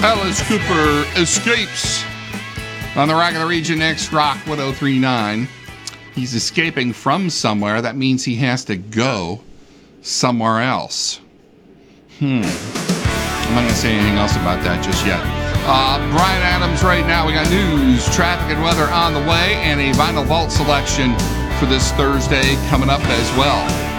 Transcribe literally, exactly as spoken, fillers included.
Alice Cooper escapes on the Rock of the Region Next Rock one oh three point nine. He's escaping from somewhere. That means he has to go somewhere else. Hmm. I'm not going to say anything else about that just yet. Uh, Brian Adams right now. We got news, traffic, and weather on the way, and a Vinyl Vault selection for this Thursday coming up as well.